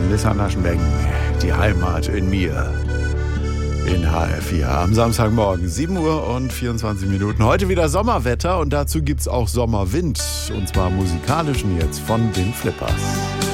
Melissa Naschenbeng, die Heimat in mir. In HR4 am Samstagmorgen, 7 Uhr und 24 Minuten. Heute wieder Sommerwetter und dazu gibt's auch Sommerwind. Und zwar musikalischen jetzt von den Flippers.